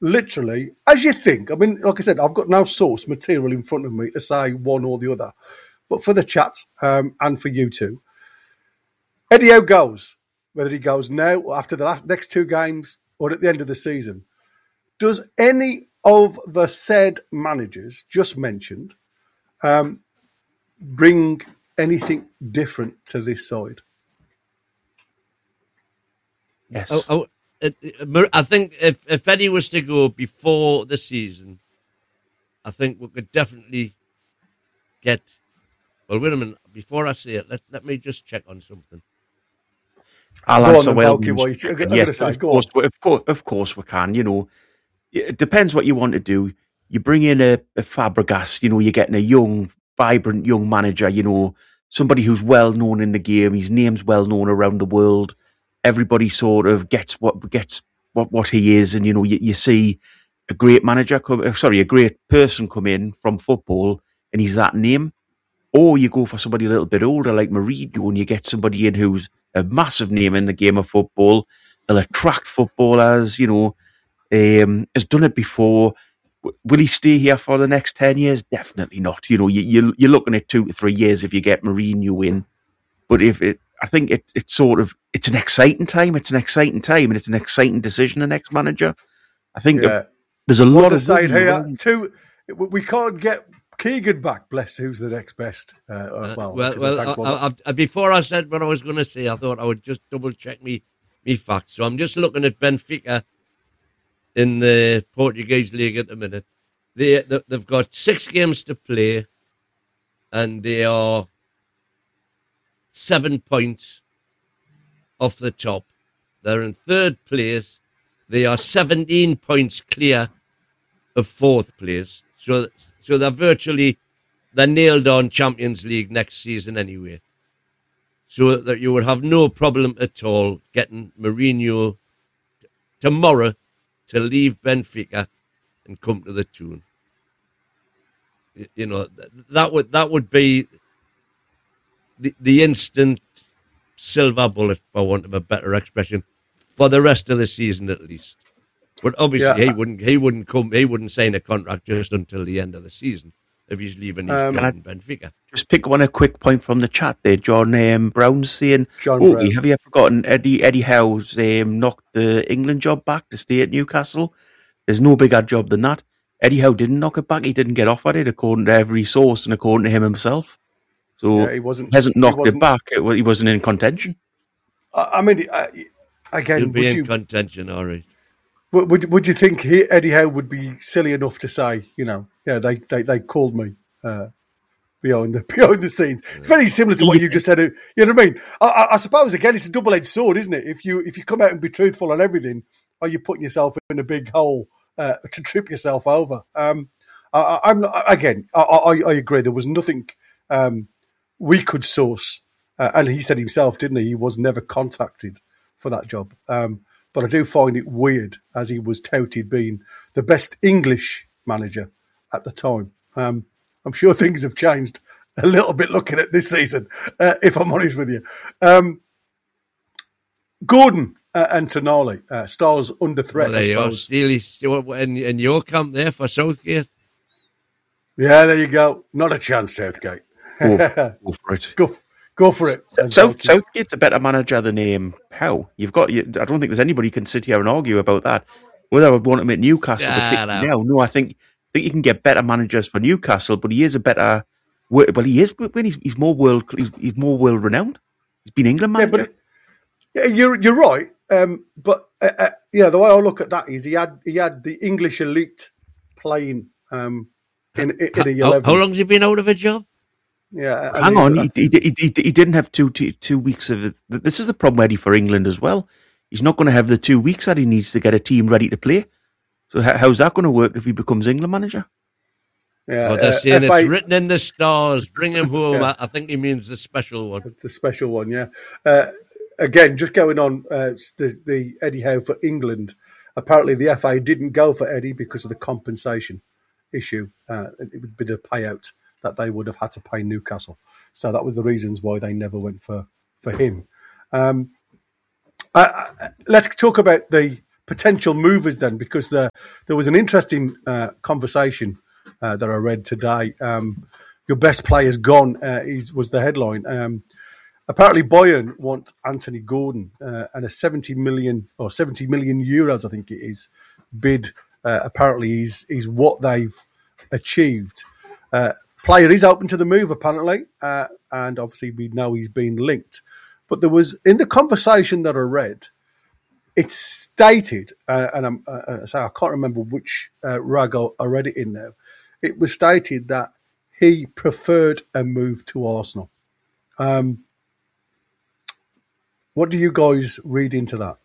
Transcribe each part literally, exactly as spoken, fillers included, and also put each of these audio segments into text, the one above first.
literally, as you think, I mean, like I said, I've got no source material in front of me to say one or the other. But for the chat um, and for you two, Eddie Howe goes, whether he goes now or after the last next two games or at the end of the season, does any of the said managers just mentioned um, bring anything different to this side? Yes. Oh, oh, it, it, I think if, if Eddie was to go before the season, I think we could definitely get... Well, wait a minute. Before I say it, let, let me just check on something. I'll go answer on, well. Balky, what you, I'm yes, gonna say, of, go course, on. of, course, of course we can. You know, it depends what you want to do. You bring in a, a Fabregas, you know, you're getting a young, vibrant young manager, you know, somebody who's well known in the game. His name's well known around the world. Everybody sort of gets what gets what, what he is, and you know, you, you see a great manager come, sorry, a great person come in from football, and he's that name. Or you go for somebody a little bit older like Mourinho, and you get somebody in who's a massive name in the game of football. He'll attract footballers, you know, um, has done it before. Will he stay here for the next ten years? Definitely not. You know, you, you, you're looking at two to three years if you get Mourinho in. But if it, I think it, it's sort of, it's an exciting time. It's an exciting time, and it's an exciting decision, the next manager. I think Yeah. there's a lot What's of... saying here? Two, we can't get Keegan back, bless, who's the next best. Uh, Uh, well, well, well I, I, I, before I said what I was going to say, I thought I would just double check me, me facts. So I'm just looking at Benfica in the Portuguese league at the minute. They, they they've got six games to play, and they are seven points off the top. They're in third place. They are seventeen points clear of fourth place. So. So they're virtually, they're nailed on Champions League next season anyway. So that you would have no problem at all getting Mourinho t- tomorrow to leave Benfica and come to the Toon. You, you know, th- that would that would be the, the instant silver bullet, for want of a better expression, for the rest of the season at least. But obviously, yeah. he wouldn't. He wouldn't come. He wouldn't sign a contract just until the end of the season if he's leaving his um, job in Benfica. Just pick one a quick point from the chat there. John um, Brown's saying, John "Oh, Brown. have you forgotten Eddie Eddie Howe's um, knocked the England job back to stay at Newcastle? There's no bigger job than that. Eddie Howe didn't knock it back. He didn't get offered it, according to every source and according to him himself. So yeah, he wasn't. He hasn't knocked he wasn't, it back. It, he wasn't in contention. I mean, uh, again, he'll be in you, contention, all right. Would, would would you think he, Eddie Howe would be silly enough to say, you know, yeah, they they, they called me uh, behind the behind the scenes? It's very similar to what you just said. You know what I mean? I, I, I suppose again, it's a double edged sword, isn't it? If you if you come out and be truthful on everything, are you putting yourself in a big hole uh, to trip yourself over? Um, I, I'm not, again, I, I, I agree. There was nothing um, we could source, uh, and he said himself, didn't he? He was never contacted for that job. Um, But I do find it weird, as he was touted being the best English manager at the time. Um, I'm sure things have changed a little bit looking at this season, uh, if I'm honest with you. Um, Gordon uh, and Tonali, uh, stars under threat, well, there I you suppose. Steely, still in, in your camp there for Southgate. Yeah, there you go. Not a chance, Southgate. Go, go for it. Go, Go for it. South, Southgate's a better manager than um, Howe. You've got. You, I don't think there's anybody who can sit here and argue about that. Whether I would want him at Newcastle, yeah, no. now, no. I think I think you can get better managers for Newcastle, but he is a better. Well, he is. When he's, he's more world, he's, he's more world renowned. He's been England manager. Yeah, but yeah, you're you're right. Um, but uh, uh, yeah, the way I look at that is he had he had the English elite playing um, in in a eleven. How, how long's he been out of a job? Yeah, hang on. He, he, he, he, he didn't have two, two, two weeks of it. This is the problem, Eddie, for England as well. He's not going to have the two weeks that he needs to get a team ready to play. So how's that going to work if he becomes England manager? Yeah, well, they're uh, saying it's written in the stars. Bring him home. Yeah. I think he means the special one. The special one, yeah. Uh, again, just going on uh, the, the Eddie Howe for England. Apparently, the F A didn't go for Eddie because of the compensation issue. Uh, it would be the payout that they would have had to pay Newcastle. So that was the reasons why they never went for, for him. Um, I, I, let's talk about the potential movers then, because there there was an interesting uh, conversation uh, that I read today. Um, your best player's gone uh, is, was the headline. Um, apparently, Bayern want Anthony Gordon uh, and a seventy million or seventy million euros, I think it is, bid. Uh, apparently, is is what they've achieved. Uh, player is open to the move, apparently, uh, and obviously we know he's been linked. But there was, in the conversation that I read, it's stated, uh, and I'm, uh, so I can't remember which uh, rag I read it in now. It was stated that he preferred a move to Arsenal. Um, what do you guys read into that?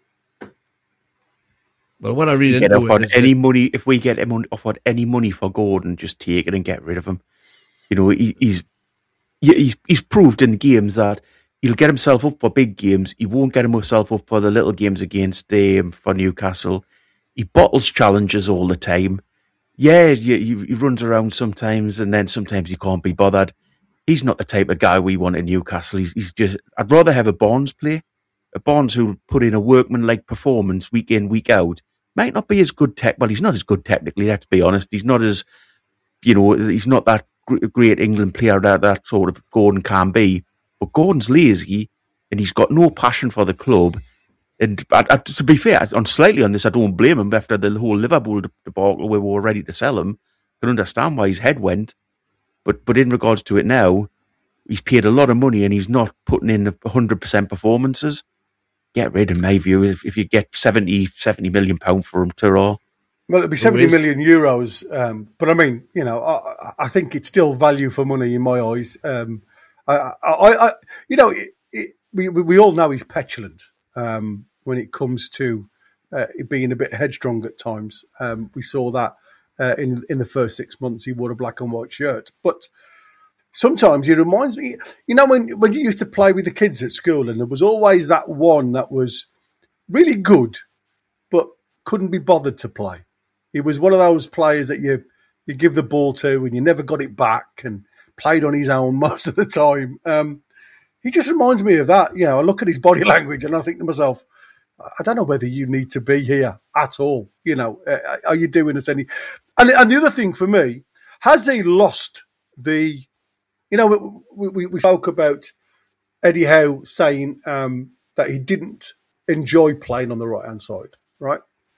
Well, what I read get into off it is any that, money, if we get him on, offered any money for Gordon, just take it and get rid of him. You know, he, he's he's he's proved in the games that he'll get himself up for big games. He won't get himself up for the little games against um, for Newcastle. He bottles challenges all the time. Yeah, he, he runs around sometimes, and then sometimes he can't be bothered. He's not the type of guy we want in Newcastle. He's, he's just. I'd rather have a Barnes play, a Barnes who'll put in a workman-like performance week in, week out. Might not be as good tech. Well, he's not as good technically. Let's be honest. He's not as, you know, he's not that great England player that that sort of Gordon can be. But Gordon's lazy, and he's got no passion for the club. And I, I, to be fair, on slightly on this, I don't blame him. After the whole Liverpool debacle, where we were ready to sell him, I can understand why his head went. But but in regards to it now, he's paid a lot of money, and he's not putting in one hundred percent performances. Get rid, in my view, if, if you get seventy, seventy million pounds for him to raw. Well, it'd be seventy million euros. Um, but I mean, you know, I, I think it's still value for money in my eyes. Um, I, I, I, you know, it, it, we we all know he's petulant um, when it comes to uh, being a bit headstrong at times. Um, we saw that uh, in in the first six months he wore a black and white shirt, but. Sometimes he reminds me, you know, when when you used to play with the kids at school, and there was always that one that was really good, but couldn't be bothered to play. He was one of those players that you you give the ball to, and you never got it back, and played on his own most of the time. Um, he just reminds me of that. You know, I look at his body language, and I think to myself, I don't know whether you need to be here at all. You know, uh, are you doing us any? And, and the other thing for me, has he lost the? You know, we, we, we spoke about Eddie Howe saying um, that he didn't enjoy playing on the right-hand side, right?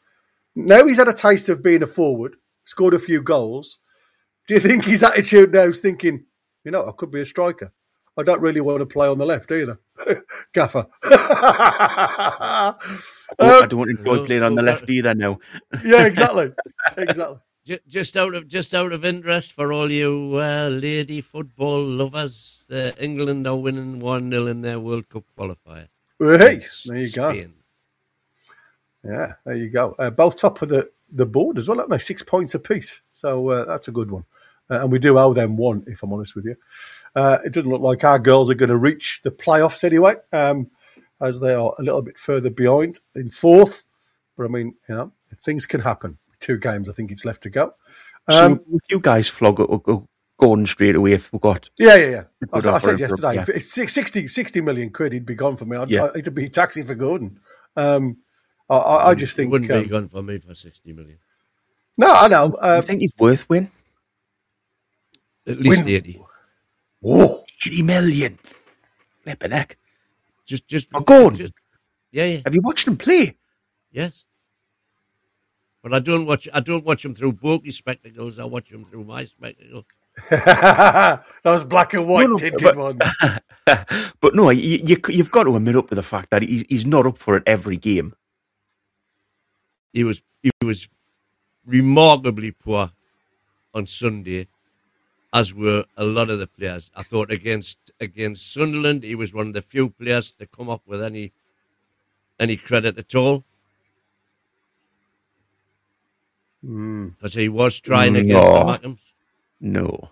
Now he's had a taste of being a forward, scored a few goals. Do you think his attitude now is thinking, you know, I could be a striker? I don't really want to play on the left either. Gaffer. I, don't, um, I don't enjoy no, playing on the left either now. Yeah, exactly. Exactly. Just out of just out of interest for all you uh, lady football lovers, uh, England are winning one nil in their World Cup qualifier. Hey, there you Spain. go. Yeah, there you go. Uh, both top of the, the board as well, aren't they? Six points apiece. So uh, that's a good one. Uh, and we do owe them one, if I'm honest with you. Uh, it doesn't look like our girls are going to reach the playoffs anyway, um, as they are a little bit further behind in fourth. But I mean, you know, things can happen. Two games, I think it's left to go. Um, so, if you guys flog it, go, going straight away if we got. Yeah, yeah, yeah. I, I said yesterday, yeah. It's sixty, sixty million quid, he'd be gone for me. I'd, yeah. It'd be taxing for Gordon. Um, I, I, I just think. It wouldn't um, be gone for me for sixty million. No, I know. Uh, I think he's worth win. At least win. eighty. Whoa. eighty million. Flipping heck. Just, just. Oh, Gordon. Just, yeah, yeah. Have you watched him play? Yes. But I don't watch. I don't watch him through Borky spectacles. I watch him through my spectacles. Those black and white no, no, tinted but, ones. But no, you, you, you've got to admit up to the fact that he's, he's not up for it every game. He was. He was remarkably poor on Sunday, as were a lot of the players. I thought against against Sunderland, he was one of the few players to come up with any any credit at all. Because mm. he was trying against no. the Mackhams. No.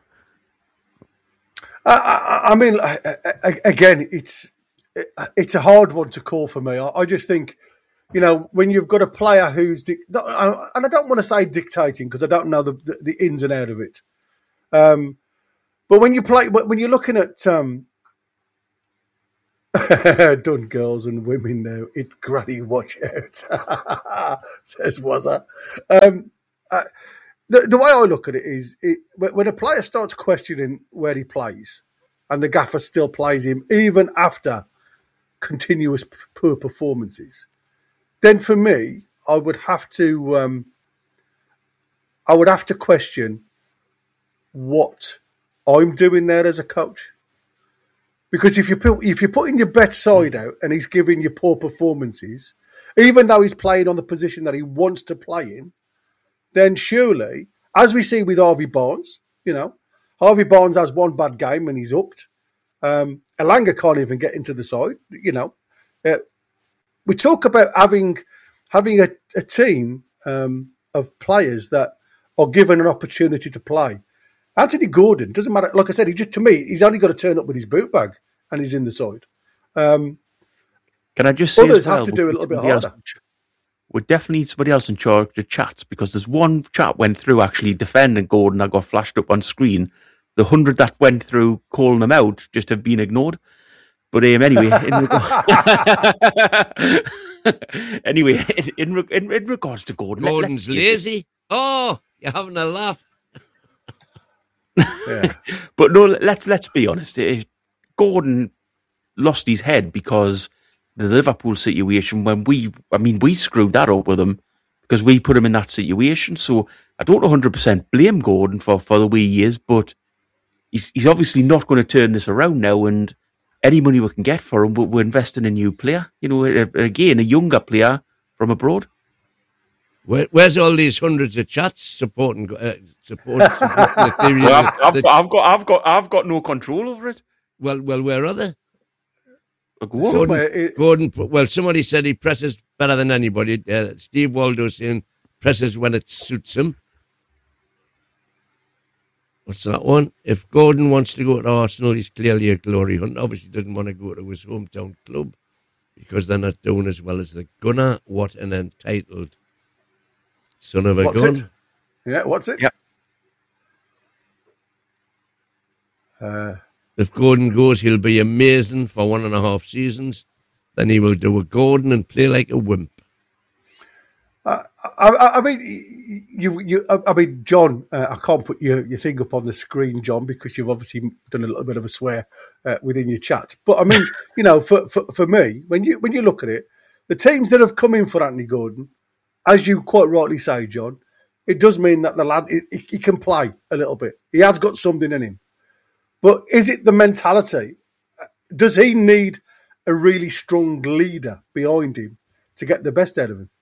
I, I, I mean, again, it's it's a hard one to call for me. I, I just think, you know, when you've got a player who's, di- and I don't want to say dictating because I don't know the, the, the ins and out of it. Um, but when you play, when you're looking at um, Done girls and women now. It granny watch out, says Wazza. Um, uh, the, the way I look at it is it, when a player starts questioning where he plays and the gaffer still plays him even after continuous p- poor performances, then for me, I would have to um, I would have to question what I'm doing there as a coach. Because if you put if you're putting your best side out and he's giving you poor performances, even though he's playing on the position that he wants to play in, then surely, as we see with Harvey Barnes, you know, Harvey Barnes has one bad game and he's hooked. Um, Elanga can't even get into the side, you know. Uh, we talk about having having a, a team um, of players that are given an opportunity to play. Anthony Gordon, doesn't matter. Like I said, he just to me, he's only got to turn up with his boot bag and he's in the side. Um, Can I just say others as well, have to do a little bit else- harder. we definitely need somebody else in charge of chats, because there's one chat went through actually defending Gordon that got flashed up on screen. The hundred that went through calling him out just have been ignored. But um, anyway, in reg- anyway, in, in, in, in regards to Gordon, let- Gordon's let's face it. lazy. Oh, you're having a laugh. Yeah. But no, let's let's be honest. It, Gordon lost his head because the Liverpool situation, when we, I mean, we screwed that up with him because we put him in that situation. So I don't one hundred percent blame Gordon for, for the way he is, but he's he's obviously not going to turn this around now. And any money we can get for him, we're, we're investing in a new player. You know, again, a younger player from abroad. Where, where's all these hundreds of chats supporting uh, supporting, supporting the theory? Well, of I've, the, I've, the, I've got, I've got, I've got no control over it. well, well, where are they? Go on. Somewhere Gordon, it- Gordon, well, somebody said he presses better than anybody. Uh, Steve Waldo saying presses when it suits him. What's that one? If Gordon wants to go to Arsenal, he's clearly a glory hunt. Obviously, doesn't want to go to his hometown club because they're not doing as well as the Gunner. What an entitled son of a What's gun. it? Yeah, what's it? Yeah. Uh, If Gordon goes, he'll be amazing for one and a half seasons. Then he will do a Gordon and play like a wimp. I, I, I mean, you, you. I mean, John. Uh, I can't put your, your thing up on the screen, John, because you've obviously done a little bit of a swear uh, within your chat. But I mean, you know, for, for for me, when you when you look at it, the teams that have come in for Anthony Gordon, as you quite rightly say, John, it does mean that the lad he, he can play a little bit. He has got something in him. But is it the mentality? Does he need a really strong leader behind him to get the best out of him?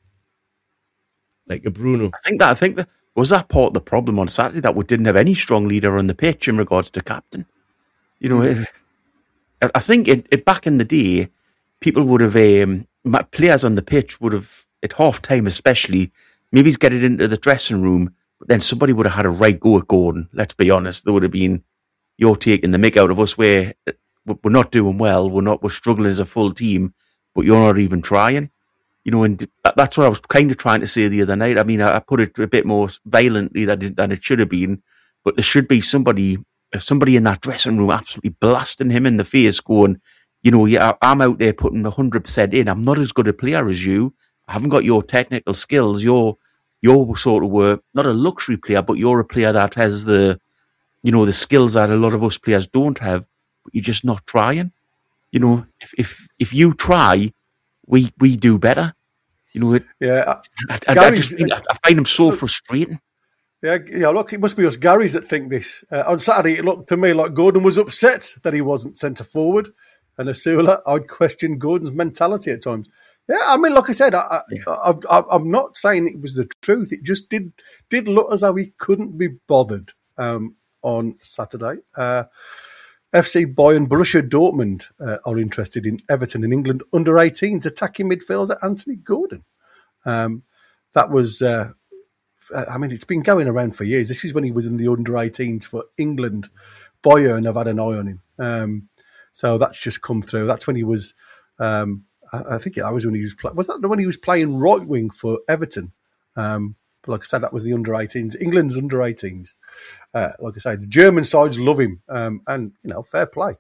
Like a Bruno. I think that I think that was that part of the problem on Saturday, that we didn't have any strong leader on the pitch in regards to captain. You know, it, I think it, it back in the day, people would have um, players on the pitch would have at half time, especially maybe get it into the dressing room, but then somebody would have had a right go at Gordon. Let's be honest, there would have been, you're taking the mick out of us. Where we're not doing well, we're not, we're struggling as a full team, but you're not even trying. You know, and that's what I was kind of trying to say the other night. I mean, I put it a bit more violently than it, than it should have been, but there should be somebody, if somebody in that dressing room absolutely blasting him in the face, going, you know, yeah, I'm out there putting one hundred percent in. I'm not as good a player as you. I haven't got your technical skills. You're, you're sort of were not a luxury player, but you're a player that has the, you know, the skills that a lot of us players don't have, but you're just not trying. You know, if if, if you try, we we do better. You know, it, Yeah, I, I, I Gary's- just think, I, I find him so frustrating. yeah, yeah. Look, it must be us Garys that think this. Uh, on Saturday, it looked to me like Gordon was upset that he wasn't centre forward, and Asula, I'd question Gordon's mentality at times. Yeah, I mean, like I said, I, I, I, I, I'm not saying it was the truth. It just did did look as though he couldn't be bothered um, on Saturday. Uh, F C Bayern, Borussia Dortmund uh, are interested in Everton in England under eighteens attacking midfielder Anthony Gordon. Um, that was, uh, I mean, it's been going around for years. This is when he was in the under eighteens for England. Bayern have had an eye on him. Um, so that's just come through. That's when he was, um, I, I think that was when he was, play- was that when he was playing right wing for Everton? Um, but like I said, that was the under eighteens. England's under eighteens. Uh, like I say, the German sides love him, um, and you know, fair play.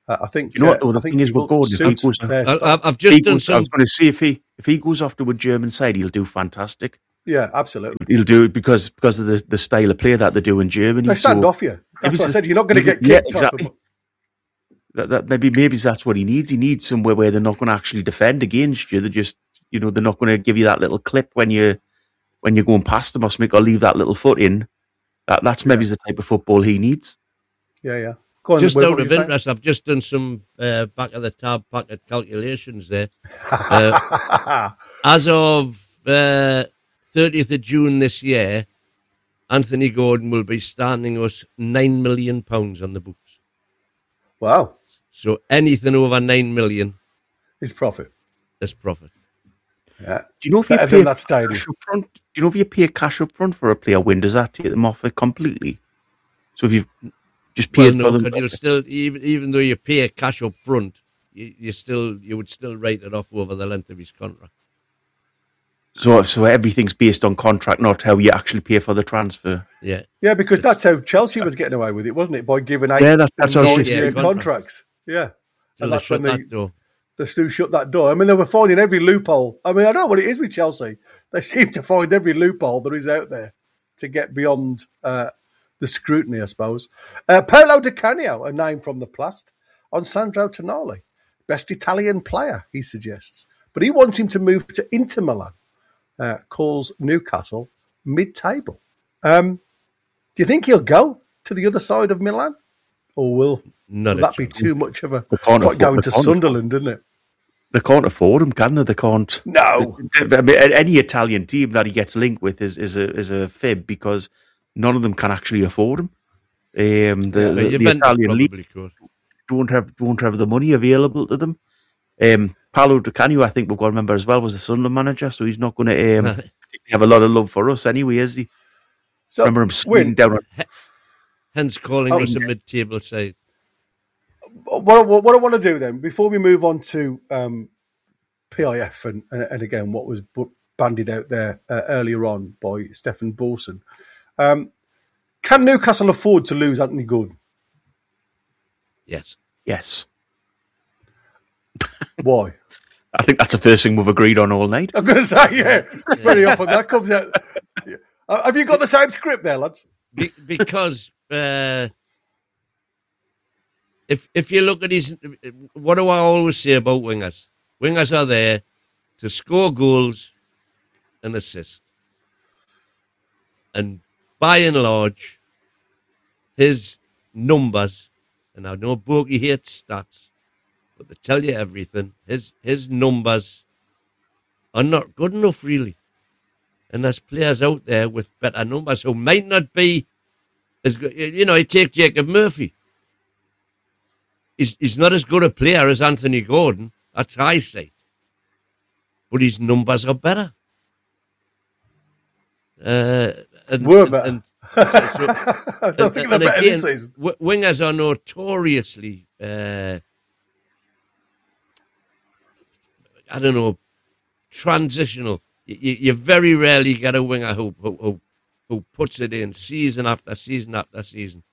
Uh, I think. You know what? Uh, Though, the I think thing is, he with will Gordon, if he suit goes, their I, style. I've I've he just done goes, I some. was going to say if he if he goes off to a German side, he'll do fantastic. Yeah, absolutely. He'll do it because because of the, the style of play that they do in Germany. They stand so off you. That's maybe what I it's- said. You're not going to maybe- get yeah, kicked. type of- exactly. That, that maybe maybe that's what he needs. He needs somewhere where they're not going to actually defend against you. They're just you know they're not going to give you that little clip when you when you're going past them or something, or leave that little foot in. That that's maybe the type of football he needs. Yeah, yeah. Go on, Just what out were of you saying? interest, I've just done some uh, back of the tab packet calculations there. Uh, as of uh, thirtieth of June this year, Anthony Gordon will be standing us nine million pounds on the books. Wow, So anything over nine million his profit. is profit. Yeah. Do you know if you Better pay than that stadium. cash up front? Do you know if you pay cash up front for a player win, does that take them off it completely? So if you've just Well, paid no, for them, because you'll still even even though you pay cash up front, you, you still you would still write it off over the length of his contract. so so everything's based on contract, not how you actually pay for the transfer. Yeah, Yeah, because that's how Chelsea was getting away with it, wasn't it? By giving eight Yeah, that's- that's and how nine City year did. contracts. Yeah. till And they that's shut when they, that door. they still shut that door. I mean, they were finding every loophole. I mean, I don't know what it is with Chelsea. They seem to find every loophole there is out there to get beyond uh, the scrutiny, I suppose. Uh, Paolo Di Canio, a name from the past, on Sandro Tonali. Best Italian player, he suggests. But he wants him to move to Inter Milan. Uh, calls Newcastle mid-table. Um, do you think he'll go to the other side of Milan? Or will, Not will a that be chance. too much of a... They can't Like afford- going they to can't Sunderland, isn't it? They can't afford him, can they? They can't. No. I mean, any Italian team that he gets linked with is, is a is a fib because none of them can actually afford him. Um, the But the, the Juventus Italian league probably could. don't have don't have the money available to them. Um, Paolo Di Canio, I think we've got to remember as well, was the Sunderland manager, so he's not going to um, have a lot of love for us anyway, is he? So, Remember him swinging Win, down. On, Hence calling Oh, us a yeah. mid-table side. what, what, what I want to do then, before we move on to um, P I F and, and, and again, what was bu- bandied out there uh, earlier on by Stefan Boulson, um, can Newcastle afford to lose Anthony Gordon? Yes. yes, Why? I think that's the first thing we've agreed on all night. I'm going to say, yeah, very often that comes out. Yeah. Uh, have you got the same script there, lads? Be- because uh, if if you look at his, what do I always say about wingers? Wingers are there to score goals and assist, and by and large, his numbers. And I know Bogey hates stats, but they tell you everything. His his numbers are not good enough, really. And there's players out there with better numbers who might not be as good. You know, you take Jacob Murphy. He's, he's not as good a player as Anthony Gordon. That's eyesight. But his numbers are better. Uh, and, Were and- better. and- so- so- I don't and- think and they're better this again, season. w- wingers are notoriously, uh, I don't know, transitional. You, you, you very rarely get a winger who, who who who puts it in season after season after season.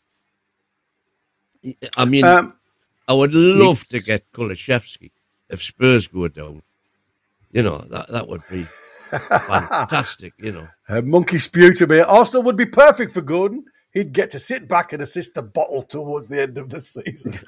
I mean, Um, I would love to get Kulishevsky if Spurs go down. You know, that that would be fantastic, you know. Uh, monkey sputum here. Arsenal would be perfect for Gordon. He'd get to sit back and assist the bottle towards the end of the season.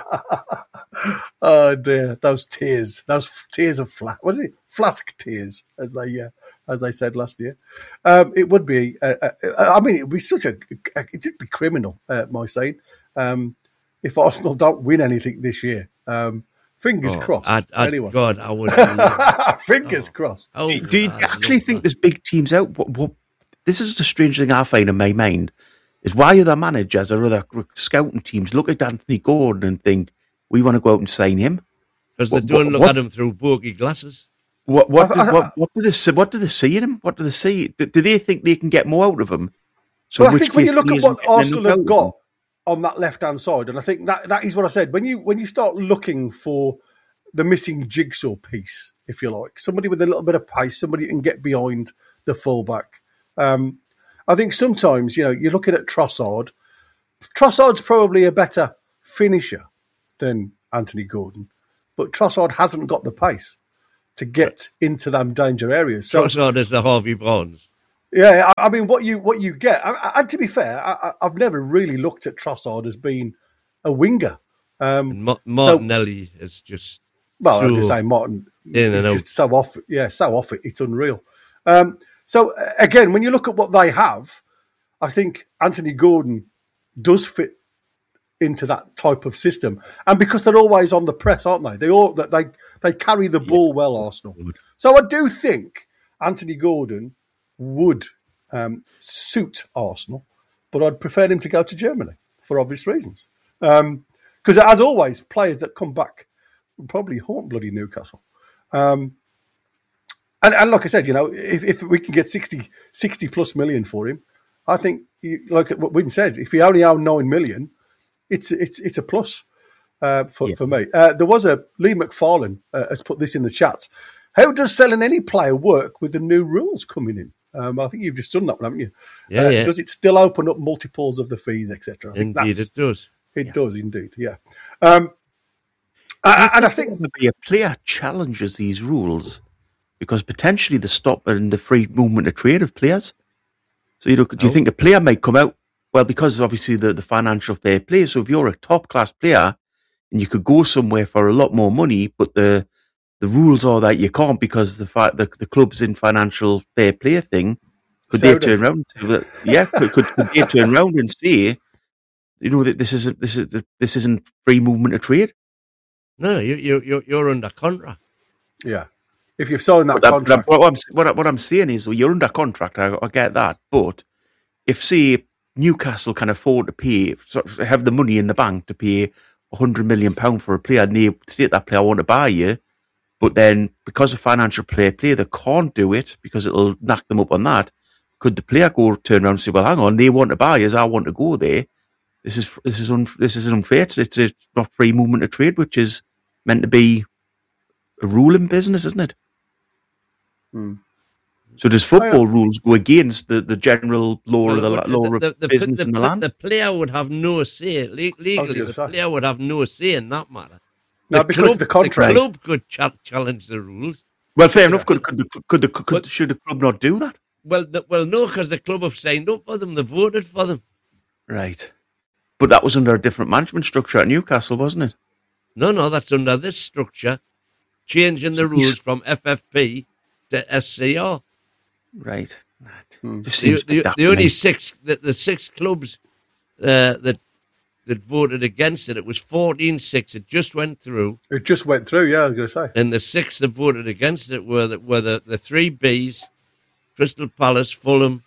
Oh dear, those tears, those f- tears of flask. Was it flask tears, as they uh, as they said last year? Um, it would be. Uh, uh, I mean, it would be such a. It'd be criminal, uh, my saying, um, if Arsenal don't win anything this year. Um, fingers Oh, crossed. I'd, I'd, anyway, God, I would. love- fingers Oh. crossed. oh, Do you I'd actually love think that. there's big teams out? What, what, this is the strange thing I find in my mind is why other managers or other scouting teams look at Anthony Gordon and think we want to go out and sign him. Because they What- don't what- look what- at him through bogey glasses. What what, I- do, I- what what do they see? What do they see in him? What do they see? Do, do they think they can get more out of him? So Well, in I which think when case you look he at isn't what getting Arsenal enough have out of got him? on that left hand side, and I think that that is what I said. When you when you start looking for the missing jigsaw piece, if you like, somebody with a little bit of pace, somebody who can get behind the fullback. Um, I think sometimes you know you're looking at Trossard. Trossard's probably a better finisher than Anthony Gordon, but Trossard hasn't got the pace to get into them danger areas. So, Trossard is the Harvey Barnes. Yeah, I, I mean, what you what you get, I, and to be fair, I, I've never really looked at Trossard as being a winger. Um, and Ma- Martinelli so, is just well, like I say, Martin in and is out. just so off. Yeah, so off it, it's unreal. Um, so again, when you look at what they have, I think Anthony Gordon does fit into that type of system, and because they're always on the press, aren't they? They all they they carry the ball yeah. well, Arsenal. So I do think Anthony Gordon would um, suit Arsenal, but I'd prefer him to go to Germany for obvious reasons. Because um, as always, players that come back will probably haunt bloody Newcastle. Um, and, and like I said, you know, if, if we can get sixty, sixty plus million for him, I think, like what Wynne said, if he only owned nine million, it's it's it's a plus uh, for, yeah. for me. Uh, there was a, Lee McFarlane uh, has put this in the chat. How does selling any player work with the new rules coming in? Um, I think you've just done that one, haven't you? Yeah, uh, yeah. Does it still open up multiples of the fees, et cetera? Indeed, it does. It yeah. does indeed. Yeah, um, I, and I think maybe a player challenges these rules because potentially they're stopping the free movement of trade of players. So, you know, do you oh. think a player might come out? Well, because obviously the, the financial fair play. So, if you're a top class player and you could go somewhere for a lot more money, but the The rules are that you can't because the fi- the, the club's in financial fair play thing. Could Soda. they turn around? And say, yeah, could, could, could they turn around and say, you know, that this isn't this is this isn't free movement of trade? No, you you you're, you're under contract. Yeah, if you've signed that but contract. What I'm what, I, what I'm saying is, well, you're under contract. I, I get that, but if say Newcastle can afford to pay, sort of have the money in the bank to pay a hundred million pound for a player, and they state that player I want to buy you. But then, because of financial fair play, they can't do it because it'll knock them up on that. Could the player go turn around and say, "Well, hang on, they want to buy us, I want to go there. This is this is un, this is unfair. It's, it's, it's not free movement of trade, which is meant to be a rule in business, isn't it?" Hmm. So does football rules go against the, the general law well, of the, the law the, of the, business the, in the the, land? The player would have no say legally. The say. player would have no say in that matter. No, the because club, of the contract. The club could ch- challenge the rules. Well, fair yeah. enough. Could could the, could, the, could but, should the club not do that? Well, the, well, no, because the club have signed up for them. They voted for them. Right, but that was under a different management structure at Newcastle, wasn't it? No, no, that's under this structure, changing the rules from F F P to S C R. Right. Hmm. The, the, the only six, the, the six clubs uh, that. that voted against it. It was fourteen six. It just went through. It just went through, yeah, I was going to say. And the six that voted against it were the, were the, the three Bs, Crystal Palace, Fulham.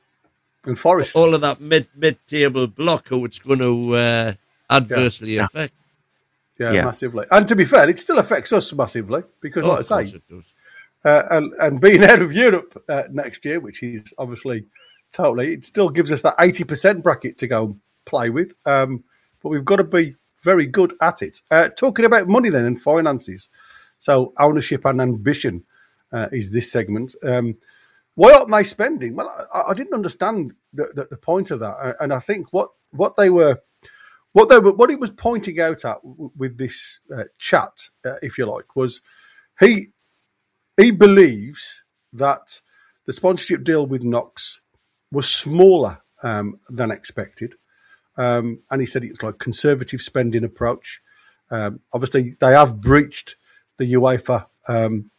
And Forest. All of that mid, mid-table block who it's going to uh, adversely yeah. affect. Yeah, yeah, massively. And to be fair, it still affects us massively because, oh, like I say, it does. Uh, and, and being out of Europe uh, next year, which is obviously totally, it still gives us that eighty percent bracket to go play with. Um, but we've got to be very good at it. Uh, talking about money then and finances. So ownership and ambition uh, is this segment. Um, why aren't they spending? Well, I, I didn't understand the, the, the point of that. And I think what, what they were, what they were, what he was pointing out at w- with this uh, chat, uh, if you like, was he, he believes that the sponsorship deal with Knox was smaller um, than expected. Um, and he said it's like conservative spending approach. Um, obviously, they have breached the UEFA um,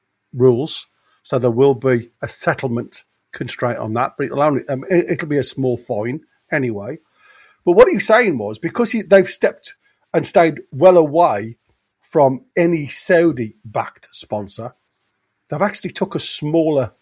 rules, so there will be a settlement constraint on that, but it'll, only, um, it'll be a small fine anyway. But what he's saying was because he, they've stepped and stayed well away from any Saudi-backed sponsor, they've actually took a smaller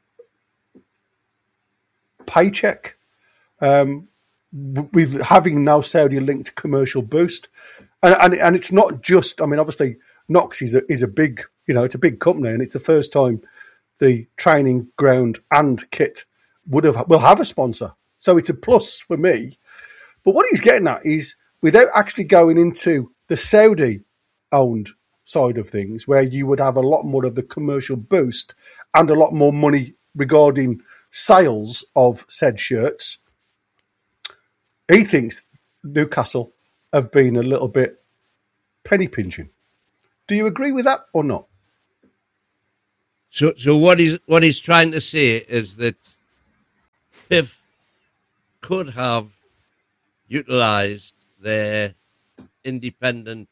paycheck. Um, with having no Saudi-linked commercial boost. And, and and it's not just, I mean, obviously, Knox is a, is a big, you know, it's a big company, and it's the first time the training ground and kit would have will have a sponsor. So it's a plus for me. But what he's getting at is, without actually going into the Saudi-owned side of things, where you would have a lot more of the commercial boost and a lot more money regarding sales of said shirts, he thinks Newcastle have been a little bit penny pinching. Do you agree with that or not? So, so what he's what he's trying to say is that P I F could have utilised their independent,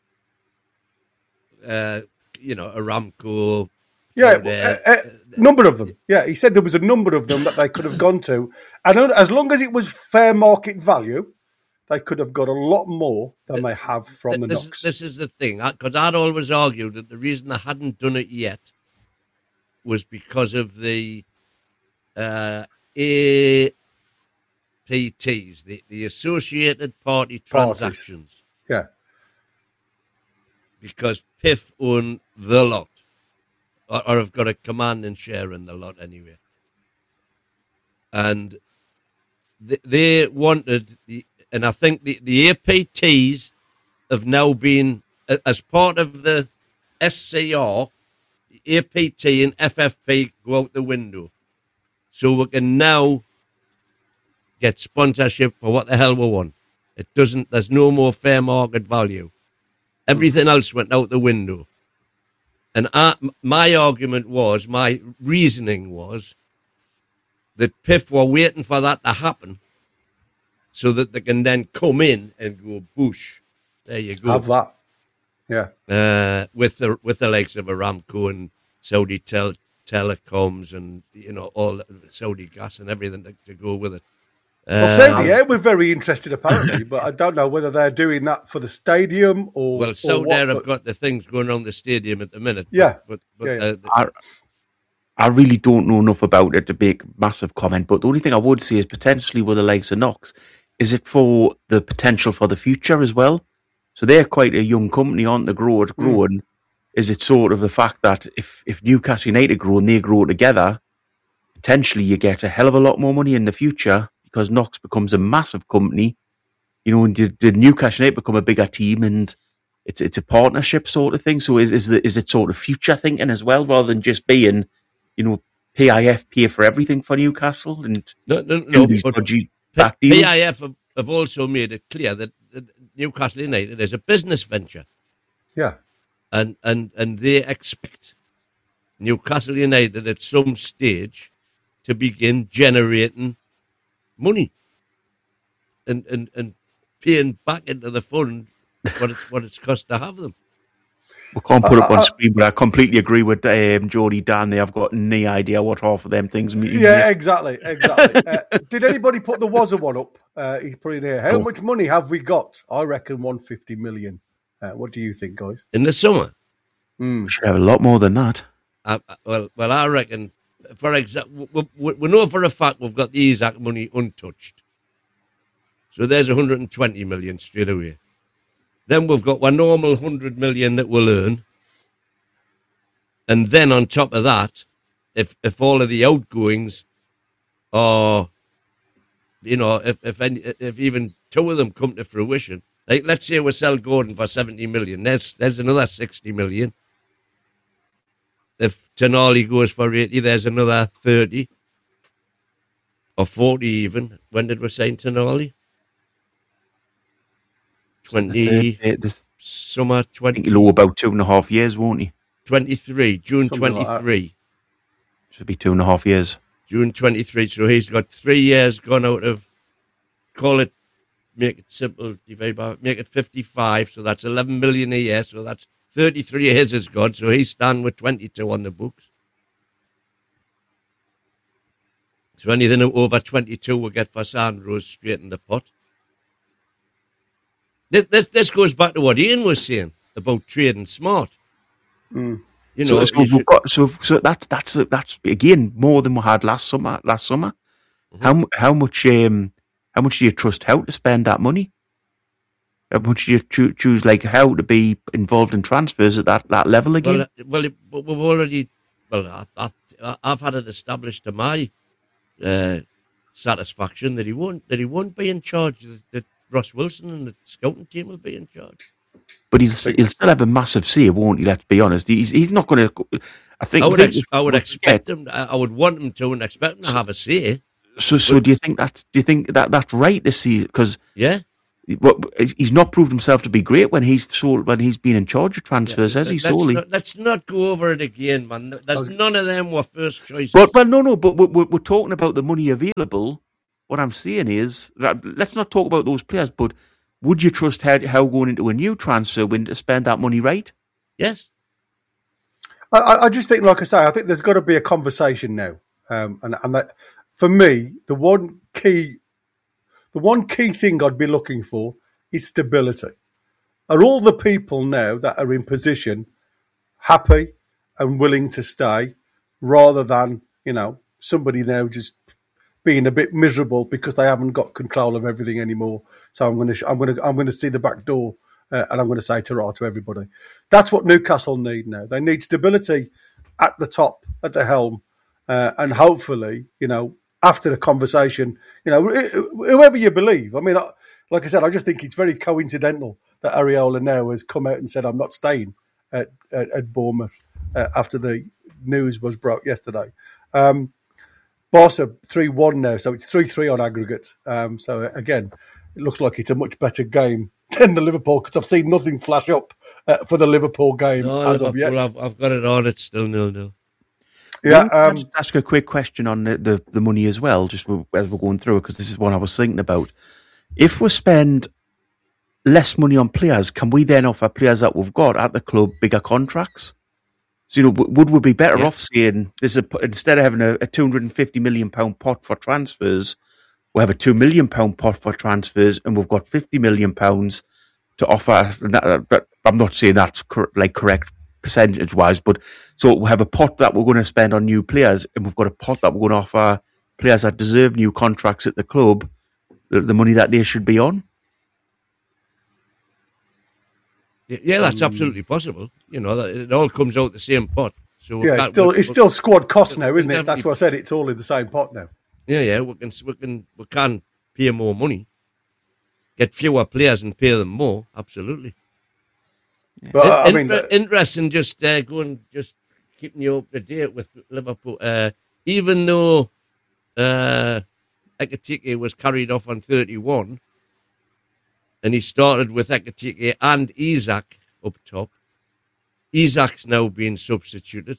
uh, you know, Aramco. Yeah, their, a, a number of them. Yeah, he said there was a number of them that they could have gone to, and as long as it was fair market value, they could have got a lot more than they have from the this, Knox. This is the thing, because I'd always argued that the reason they hadn't done it yet was because of the uh, A P Ts, the, the Associated Party Transactions. Parties. Yeah. Because P I F own the lot, or, or have got a commanding share in the lot anyway. And they, they wanted, the, and I think the, the A P Ts have now been, as part of the S C R, A P T and F F P go out the window. So we can now get sponsorship for what the hell we want. It doesn't, there's no more fair market value. Everything else went out the window. And I, my argument was, my reasoning was, that P I F were waiting for that to happen so that they can then come in and go, boosh, there you go. Have that. Yeah, uh, with the with the likes of Aramco and Saudi tel- telecoms and you know all Saudi gas and everything to, to go with it. Well, Saudi, yeah, we're very interested apparently, but I don't know whether they're doing that for the stadium or. Well, Saudi or what, have but... got the things going around the stadium at the minute. Yeah, but, but yeah, yeah. Uh, I, I really don't know enough about it to make a massive comment. But the only thing I would say is potentially with the likes of Knox, is it for the potential for the future as well? So they're quite a young company, aren't they? Grow it, growing. Mm. Is it sort of the fact that if, if Newcastle United grow and they grow together, potentially you get a hell of a lot more money in the future because Knox becomes a massive company, you know, and did, did Newcastle United become a bigger team and it's it's a partnership sort of thing. So is is, the, is it sort of future thinking as well rather than just being, you know, P I F pay for everything for Newcastle and no, no, no, these but dodgy P- back deals? P I F have, have also made it clear that, that Newcastle United is a business venture. Yeah. And, and, and they expect Newcastle United at some stage to begin generating money and, and, and paying back into the fund what it's, what it's cost to have them. We can't put uh, up on uh, screen, but I completely agree with um, Jody Dan. They have got no idea what half of them things mean. Yeah, exactly, exactly. uh, did anybody put the Wazza one up? Uh, he's putting here. How oh. much money have we got? I reckon one hundred fifty million. Uh, what do you think, guys? In the summer? Mm. We should have a lot more than that. Uh, well, well, I reckon, for example, we, we, we know for a fact we've got the E S A C money untouched. So there's one hundred twenty million straight away. Then we've got one normal one hundred million that we'll earn. And then on top of that, if if all of the outgoings are, you know, if if, any, if even two of them come to fruition, like let's say we sell Gordon for seventy million, there's, there's another sixty million. If Tonali goes for eighty, there's another thirty. Or forty even. When did we sign Tonali? twenty, uh, this, summer twenty. He'll owe about two and a half years, won't he? twenty-three, June Something twenty-three. Like Should be two and a half years. June twenty-three, so he's got three years gone out of, call it, make it simple, divide by, make it fifty-five, so that's eleven million a year, so that's thirty-three years is gone, so he's standing with twenty-two on the books. So anything over twenty-two we'll get for Sandro's straight in the pot. This, this this goes back to what Ian was saying about trading smart. Mm. You know, so, so, we've got, so so that's that's that's again more than we had last summer. Last summer, mm-hmm. how how much um how much do you trust how to spend that money? How much do you cho- choose like how to be involved in transfers at that, that level again? Well, well, we've already well, I, I, I've had it established to my uh, satisfaction that he won't that he won't be in charge. That Ross Wilson and the scouting team will be in charge. But he'll, he'll still have a massive say, won't he? Let's be honest. He's he's not going to. I think. I would, ex- think I would expect him. I would want him to, and expect him to have a say. So, so do you think that's? Do you think that that's right this season? Because yeah, He's not proved himself to be great when he's sold, when he's been in charge of transfers, yeah, has he? let's Solely. Not, let's not go over it again, man. There's none of them were first choices. But well, no, no. But we're, we're talking about the money available. What I'm saying is, let's not talk about those players. But would you trust how, how going into a new transfer window to spend that money right? Yes. I, I just think, like I say, I think there's got to be a conversation now, um, and and that for me, the one key, the one key thing I'd be looking for is stability. Are all the people now that are in position happy and willing to stay, rather than, you know, somebody now just being a bit miserable because they haven't got control of everything anymore? So I'm going to, I'm going to, I'm going to see the back door. Uh, and I'm going to say ta-ra to everybody. That's what Newcastle need now. They need stability at the top, at the helm. Uh, and hopefully, you know, after the conversation, you know, whoever you believe. I mean, like I said, I just think it's very coincidental that Areola now has come out and said, I'm not staying at, at, at Bournemouth uh, after the news was brought yesterday. Um, Barca three one now, so it's three three on aggregate. Um, so, again, it looks like it's a much better game than the Liverpool, because I've seen nothing flash up uh, for the Liverpool game no, as Liverpool, of yet. I've, I've got it on. It's still nil-nil. Yeah, um, Can I ask a quick question on the, the, the money as well, just as we're going through it, because this is what I was thinking about. If we spend less money on players, can we then offer players that we've got at the club bigger contracts? So, you know, would we be better yeah. off saying this is a, instead of having a, a two hundred fifty million pounds pot for transfers, we have a two million pounds pot for transfers, and we've got fifty million pounds to offer. But I'm not saying that's cor- like correct percentage-wise, but so we have a pot that we're going to spend on new players, and we've got a pot that we're going to offer players that deserve new contracts at the club, the, the money that they should be on. Yeah, that's um, absolutely possible. You know, it all comes out the same pot. So yeah, it's still, it's still squad costs now, isn't it? That's what I said. It's all in the same pot now. Yeah, yeah, we can we can we can pay more money, get fewer players and pay them more. Absolutely. But uh, in, I mean, in, interesting. Just uh, going, just keeping you up to date with Liverpool. Uh, even though uh, Ekitike was carried off on thirty-one, and he started with Ekitike and Isak up top, Isak's now being substituted.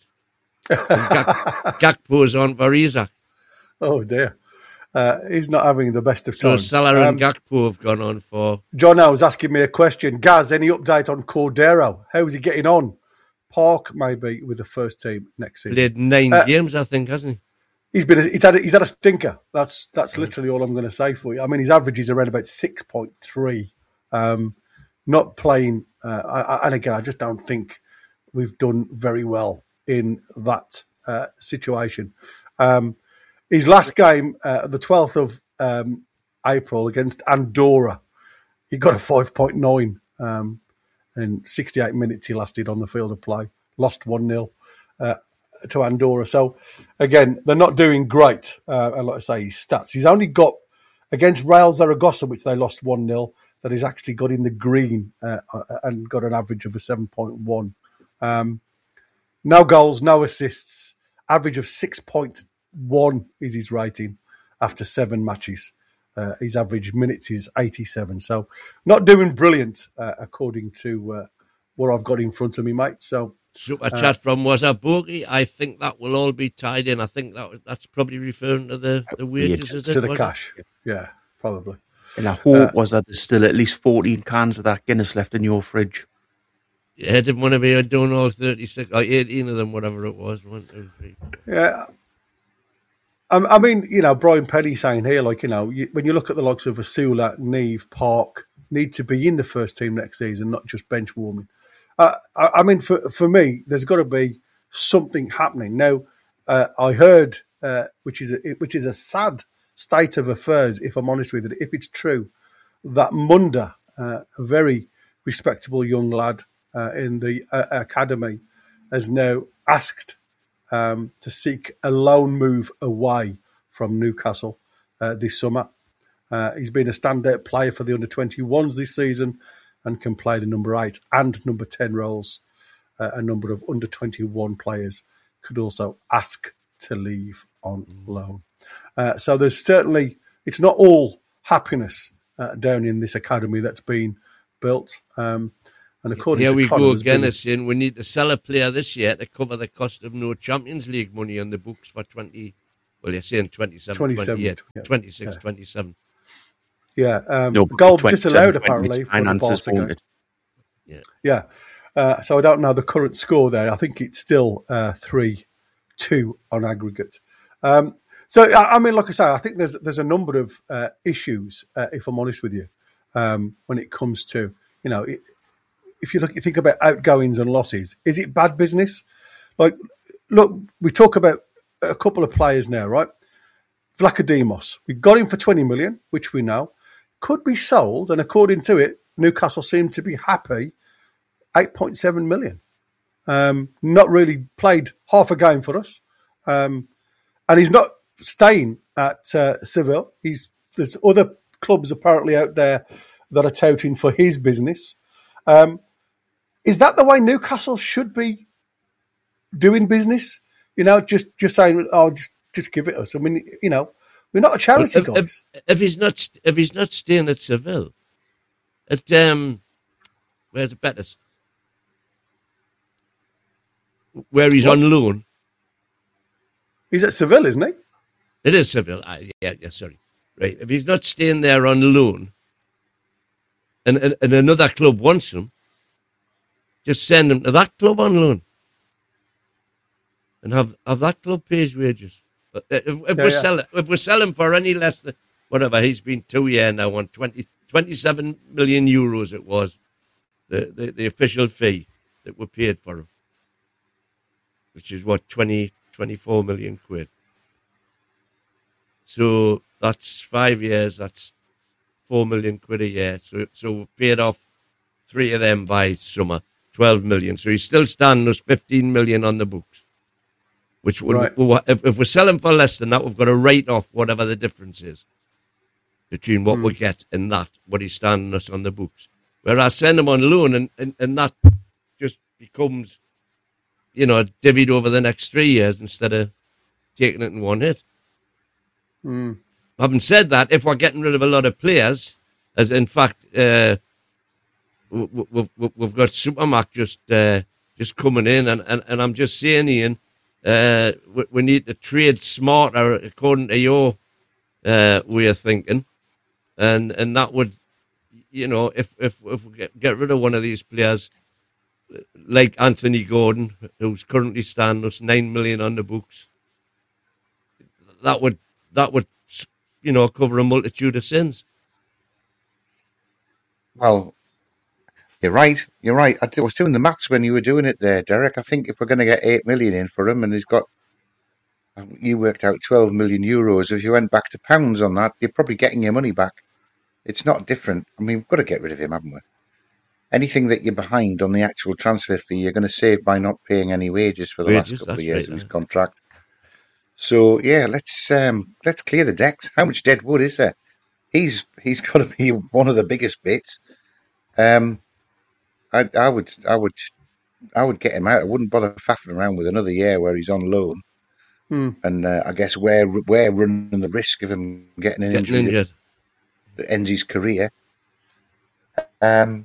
Gak- Gakpo's on for Isak. Oh dear, uh, he's not having the best of times. So Salah and um, Gakpo have gone on for. John I was asking me a question. Gaz, any update on Cordero? How's he getting on? Park maybe with the first team next season. Played nine uh, games, I think, hasn't he? He's been. A, he's had. A, he's had a stinker. That's that's literally all I'm going to say for you. I mean, his average is around about six point three. Um, not playing, uh, I, and again, I just don't think we've done very well in that uh, situation. Um, His last game, uh, the twelfth of um, April against Andorra, he got a five point nine. Um, in sixty-eight minutes he lasted on the field of play. Lost one nil uh, to Andorra. So, again, they're not doing great. Uh, and like I say, his stats. He's only got, against Real Zaragoza, which they lost one nil, that he's actually got in the green uh, and got an average of a seven point one. Um, no goals, no assists, average of six point one is his rating after seven matches. Uh, his average minutes is eighty-seven. So not doing brilliant, uh, according to uh, what I've got in front of me, mate. So Super chat uh, from Was a Bogey. I think that will all be tied in. I think that that's probably referring to the, the wages, is to it, the cash. It? Yeah, probably. And I hope uh, was that there's still at least fourteen cans of that Guinness left in your fridge. Yeah, I didn't want to be doing all thirty-six or eighteen of them, whatever it was. One, two, three. Yeah. I mean, you know, Brian Penny saying here, like, you know, you, when you look at the likes of Asula, Neve, Park, need to be in the first team next season, not just bench warming. Uh, I, I mean, for for me, there's got to be something happening. Now, uh, I heard, uh, which is a, which is a sad state of affairs, if I'm honest with it, if it's true, that Munda, uh, a very respectable young lad uh, in the uh, academy, has now asked Um, to seek a loan move away from Newcastle uh, this summer. Uh, he's been a standout player for the under twenty-ones this season and can play the number eight and number ten roles. Uh, a number of under twenty-one players could also ask to leave on loan. Uh, so there's certainly, it's not all happiness uh, down in this academy that's been built. Um, and according Here to we Connor, go there's again, been- as saying we need to sell a player this year to cover the cost of no Champions League money on the books for twenty. Well, you're saying twenty-seven, twenty-seven, twenty-eight, yeah. twenty-six, Yeah. twenty-seven. yeah, um, No, a goal twenty-seven, disallowed when apparently its for the finances Barca game. wanted. Yeah, uh, so I don't know the current score there. I think it's still uh, three two on aggregate. Um, so I, I mean, like I say, I think there's there's a number of uh, issues, uh, if I'm honest with you, um, when it comes to, you know, it, if you look, you think about outgoings and losses. Is it bad business? Like, look, we talk about a couple of players now, right? Vlachodimos, we got him for twenty million, which we know could be sold, and according to it, Newcastle seem to be happy. eight point seven million. Um, not really played half a game for us, um, and he's not staying at uh, Seville. He's there's other clubs apparently out there that are touting for his business. Um, is that the way Newcastle should be doing business? You know, just just saying, oh, just just give it us. I mean, you know, we're not a charity, If, guys. if, if he's not if he's not staying at Seville, at um, where's the Betis? Where he's What? on loan. He's at Seville, isn't he? It is Seville. Ah, yeah, yeah, sorry. Right. If he's not staying there on loan and, and, and another club wants him, just send him to that club on loan and have, have that club pay his wages. But if, if, Yeah, we're yeah. selling, if we're selling for any less than whatever, he's been two years now on twenty, twenty-seven million euros it was, the, the, the official fee that were paid for him, which is what, twenty, twenty-four million quid. So that's five years, that's four million quid a year. So so we've paid off three of them by summer, twelve million. So he's still standing us fifteen million on the books. Which would, Right. we- if, if we're selling for less than that, we've got to write off whatever the difference is between what we get and that, what he's standing us on the books. Whereas send him on loan and, and, and that just becomes, you know, divvied over the next three years instead of taking it in one hit. Mm. Having said that, if we're getting rid of a lot of players, as in fact, uh, we- we- we've, we've, we've got Supermac just uh, just coming in, and, and, and I'm just saying, Ian, uh, we, we need to trade smarter according to your uh, way of thinking, and and that would, you know, if if, if we get, get rid of one of these players, like Anthony Gordon, who's currently standing us nine million on the books, that would that would, you know, cover a multitude of sins. Well, you're right. You're right. I was doing the maths when you were doing it there, Derek. I think if we're going to get eight million in for him, and he's got, you worked out twelve million euros. If you went back to pounds on that, you're probably getting your money back. It's not different. I mean, we've got to get rid of him, haven't we? Anything that you're behind on the actual transfer fee, you're going to save by not paying any wages for the Wages, last couple of that's years right, of his yeah. contract. So yeah, let's um, let's clear the decks. How much dead wood is there? He's he's got to be one of the biggest bits. Um, I I would I would I would get him out. I wouldn't bother faffing around with another year where he's on loan. Hmm. And uh, I guess we're we're running the risk of him getting an Getting injury injured. that ends his career. Um,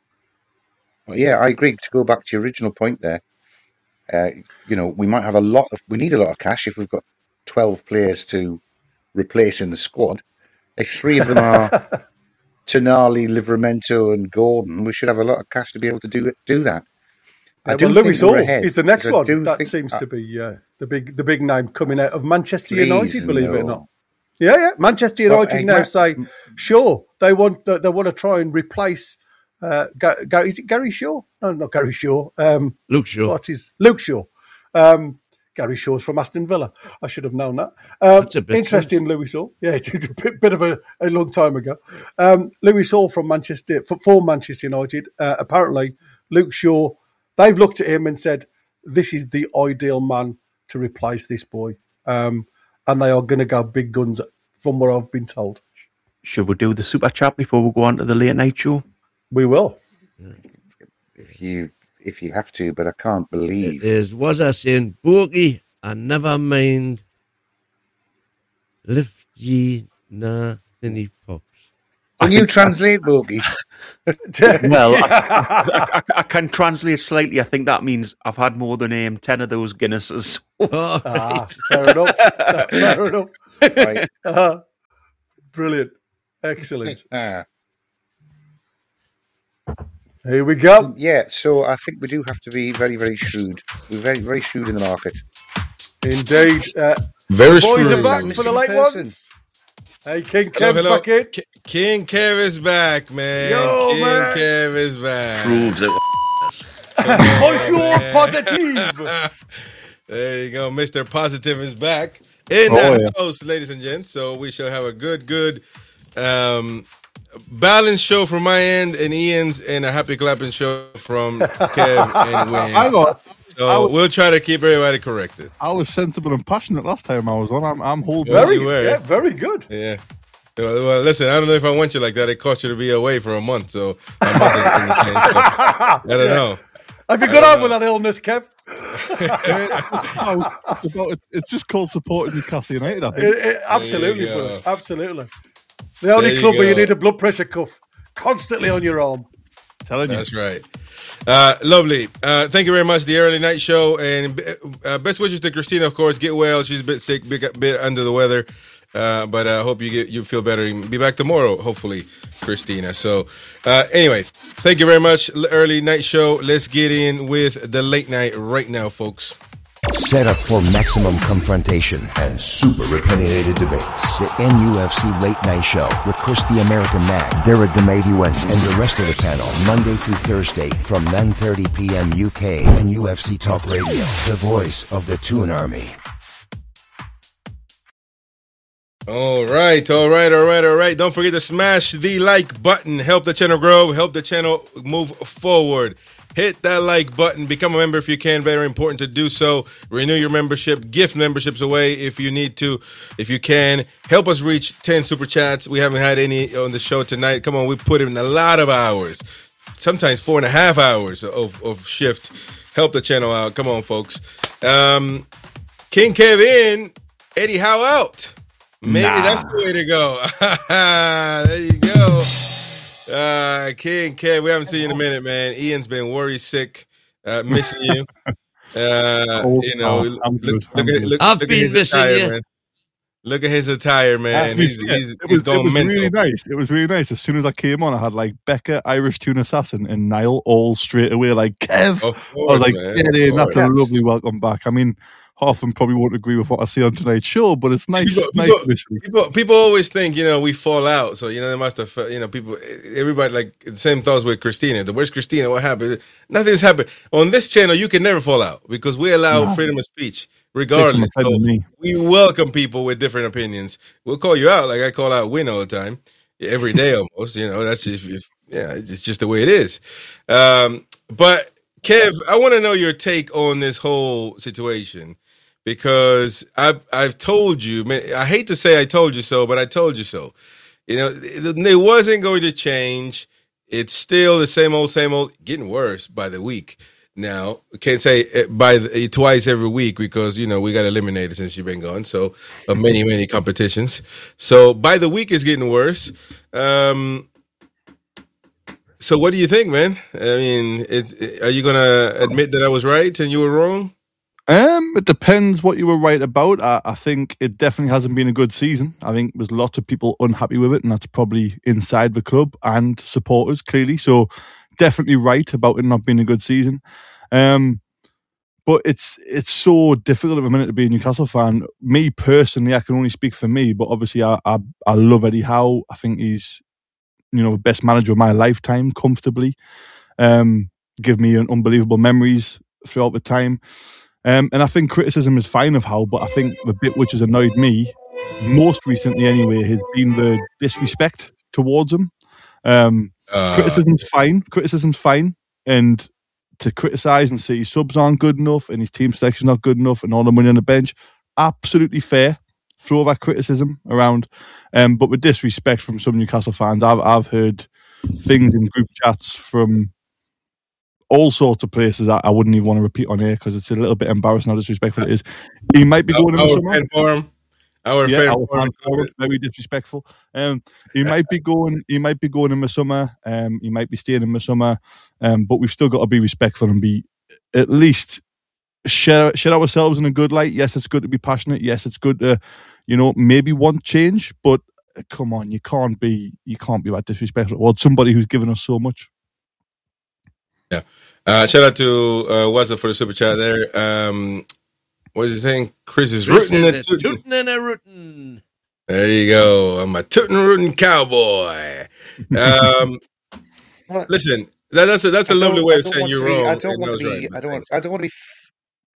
but yeah, I agree. To go back to your original point there, uh, you know, we might have a lot of, we need a lot of cash if we've got twelve players to replace in the squad. If three of them are Tonali, Livramento, and Gordon, we should have a lot of cash to be able to do it, do that. I Yeah, do well, think Lewis we're Hall ahead, is the next because I one. do That think- seems uh, to be uh, the big the big name coming out of Manchester Please, United. Believe it or no. not. Yeah, yeah. Manchester Well, United hey, now Ma- say, sure, they want they, they want to try and replace. Uh, Ga- Ga- is it Gary Shaw? No, not Gary Shaw. Um, Luke Shaw. What is Luke Shaw? Um, Gary Shaw's from Aston Villa. I should have known that. Um, That's a bit interesting, Lewis Hall. Yeah, it's, it's a bit, bit of a, a long time ago. Um, Lewis Hall from Manchester for, for Manchester United. Uh, apparently, Luke Shaw. They've looked at him and said, "This is the ideal man to replace this boy," um, and they are going to go big guns, from what I've been told. Should we do the super chat before we go on to the late night show? We will. if you if you have to, but I can't believe. Is was I saying, Bogey, and never mind, lift ye na thinny pops. Can you translate, Bogey? Well, I, I, I, I can translate slightly. I think that means I've had more than um, ten of those Guinnesses. Oh, Ah, fair enough. Fair enough. Right. Uh, brilliant. Excellent. Ah. Here we go. Yeah, so I think we do have to be very, very shrewd. We're very, very shrewd in the market. Indeed. Uh, Very the boys shrewd. are back for the late Person. ones. Hey, King Hello, Kev's hello. back in. K- King Kev is back, man. Yo, King man. Kev is back. Proves it. Bonjour, man. positive. There you go. Mister Positive is back in Oh, the yeah. house, ladies and gents. So we shall have a good, good um, balanced show from my end and Ian's, and a happy clapping show from Kev and I Wayne. got. So we'll try to keep everybody corrected. I was sensible and passionate last time I was on. I'm, I'm holding. Well, Very, you were. yeah, very good. Yeah. Well, well, listen, I don't know if I want you like that. It cost you to be away for a month, so I'm not gonna change stuff. I don't know. Have you got over that illness, Kev? Oh, it's, about, it's, it's just called supporting Newcastle United. I think. It- it- absolutely, go. brother. Absolutely. The only There you club where you go. need a blood pressure cuff constantly on your arm. Telling you. That's right. Uh, lovely. Uh, thank you very much. The early night show, and uh, best wishes to Christina. Of course, get well. She's a bit sick, bit, bit under the weather, uh, but I uh, hope you get you feel better and be back tomorrow. Hopefully, Christina. So, uh, anyway, thank you very much. Early night show. Let's get in with the late night right now, folks. Set up for maximum confrontation and super opinionated debates. The N U F C Late Night Show with Chris the American Man, Derek DeMady, and the rest of the panel, Monday through Thursday from nine thirty p.m. U K and U F C Talk Radio, the voice of the Toon Army. All right, all right, all right, all right. Don't forget to smash the like button. Help the channel grow. Help the channel move forward. Hit that like button. Become a member if you can. Very important to do so. Renew your membership. Gift memberships away if you need to, if you can. Help us reach ten super chats. We haven't had any on the show tonight. Come on, we put in a lot of hours. Sometimes four and a half hours of, of shift. Help the channel out. Come on, folks. Um, King Kevin, Eddie Howe out. Maybe Nah. that's the way to go. There you go. Uh, King Kev, we haven't seen you in a minute, man. Ian's been worried sick, uh, missing you. Uh, Oh, you know, oh, look, I'm look, good, look I'm at, good. look, I've look at been his missing attire, you. man. Look at his attire, man. He's, Yeah, he's, it he's was, going it was mental. really nice. It was really nice. As soon as I came on, I had like Becca, Irish Tune Assassin, and Niall all straight away like, Kev. Of I course, was like, man. get Of in. That's a course. lovely welcome back. I mean, half of them probably won't agree with what I see on tonight's show, but it's nice. People- nice people- initially. People, people always think, you know, we fall out. So, you know, they must have, you know, people, everybody like the same thoughts with Christina. The Where's Christina? What happened? Nothing's happened. On this channel, you can never fall out because we allow No. freedom of speech regardless. Takes them So offending me. we welcome people with different opinions. We'll call you out like I call out Win all the time, every day almost. You know, that's just, if, yeah, it's just the way it is. Um, but Kev, I want to know your take on this whole situation. Because I've I've told you, man, I hate to say I told you so, but I told you so. You know, it, it wasn't going to change. It's still the same old, same old, getting worse by the week. Now, I can't say it by the, twice every week because, you know, we got eliminated since you've been gone. So, of many, many competitions. So, by the week is getting worse. Um, so, what do you think, man? I mean, it's, are you going to admit that I was right and you were wrong? Um, it depends what you were right about. I, I think it definitely hasn't been a good season. I think there's lots of people unhappy with it, and that's probably inside the club and supporters, clearly. So definitely right about it not being a good season. Um, but it's it's so difficult at the minute to be a Newcastle fan. Me personally, I can only speak for me, but obviously I I, I love Eddie Howe. I think he's, you know, the best manager of my lifetime, comfortably. Um, give me an unbelievable memories throughout the time. Um, and I think criticism is fine of Howe, but I think the bit which has annoyed me, most recently anyway, has been the disrespect towards him. Um, Uh, criticism's fine. Criticism's fine. And to criticise and say his subs aren't good enough and his team selection's not good enough and all the money on the bench, absolutely fair. Throw that criticism around. Um, but with disrespect from some Newcastle fans, I've, I've heard things in group chats from all sorts of places that I wouldn't even want to repeat on here because it's a little bit embarrassing how disrespectful it is. He might be I, going I in the was summer. fan for him. Our yeah, fan our forum fan forum, very disrespectful. Um, he might be going. He might be going in the summer. Um, he might be staying in the summer. Um, but we've still got to be respectful and be at least share share ourselves in a good light. Yes, it's good to be passionate. Yes, it's good to, you know, maybe want change. But uh, come on, you can't be you can't be that disrespectful towards somebody who's given us so much. Yeah. Uh, shout out to uh, Wazza for the super chat there. Um, what is he saying? Chris is Chris rooting is the a tootin'. tootin' and a rootin'. There you go. I'm a tootin' rootin' cowboy. Um, Well, listen, that, that's a that's a I lovely don't- way I of don't saying want you're to be- wrong. I don't and want No's to be. right, I man. don't. Thanks. I don't want to be. f-